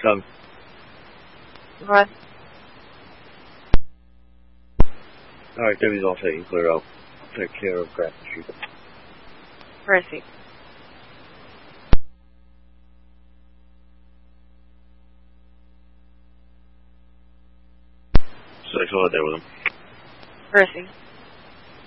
Come. What? Alright, Debbie's all taken clear out. Take care of Grant Street. Where is he? So I still out there with him. Where is he?